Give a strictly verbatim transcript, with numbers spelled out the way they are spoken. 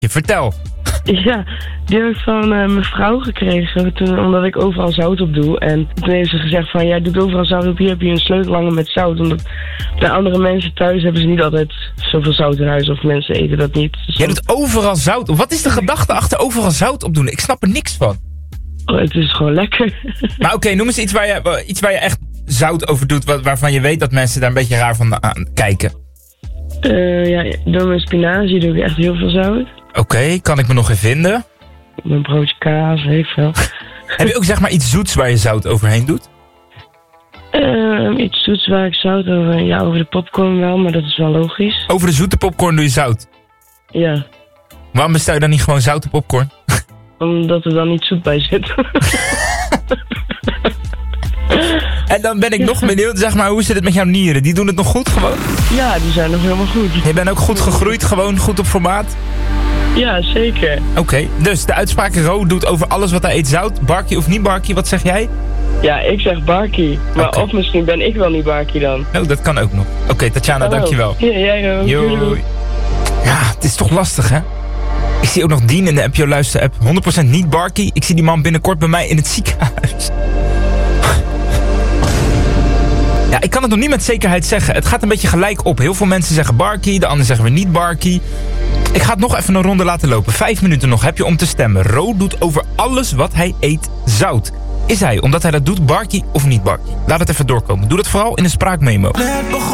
Vertel. Ja, die heb ik van uh, mijn vrouw gekregen, toen, omdat ik overal zout op doe. En toen heeft ze gezegd van, jij doet overal zout op, hier heb je een sleutelhanger met zout. Omdat bij andere mensen thuis hebben ze niet altijd zoveel zout in huis, of mensen eten dat niet. Dus jij doet overal zout op. Wat is de gedachte achter overal zout op doen? Ik snap er niks van. Oh, het is gewoon lekker. Maar oké, okay, noem eens iets waar, je, iets waar je echt zout over doet, wat, waarvan je weet dat mensen daar een beetje raar van aan kijken. Uh, ja, door mijn spinazie doe ik echt heel veel zout. Oké, okay, kan ik me nog even vinden? Mijn broodje kaas, weet ik veel. Heb je ook zeg maar iets zoets waar je zout overheen doet? Uh, iets zoets waar ik zout over... Ja, over de popcorn wel, maar dat is wel logisch. Over de zoete popcorn doe je zout? Ja. Waarom bestel je dan niet gewoon zoute popcorn? Omdat er dan niet zoet bij zit. En dan ben ik nog benieuwd, zeg maar, hoe zit het met jouw nieren? Die doen het nog goed gewoon? Ja, die zijn nog helemaal goed. Je bent ook goed gegroeid, gewoon goed op formaat? Ja, zeker. Oké, okay, dus de uitspraak Ro doet over alles wat hij eet zout. Barkie of niet Barkie, wat zeg jij? Ja, ik zeg Barkie. Maar okay. Of misschien ben ik wel niet Barkie dan. Oh, dat kan ook nog. Oké, okay, Tatjana, oh. dankjewel. Ja, jij ook. Doei. Ja, het is toch lastig, hè? Ik zie ook nog Dien in de Appio Luister app. honderd procent niet Barkie. Ik zie die man binnenkort bij mij in het ziekenhuis. Ja, ik kan het nog niet met zekerheid zeggen. Het gaat een beetje gelijk op. Heel veel mensen zeggen Barkie, de anderen zeggen weer niet Barkie. Ik ga het nog even een ronde laten lopen. Vijf minuten nog heb je om te stemmen. Ro doet over alles wat hij eet zout. Is hij, omdat hij dat doet, Barkie of niet Barkie? Laat het even doorkomen. Doe dat vooral in een spraakmemo.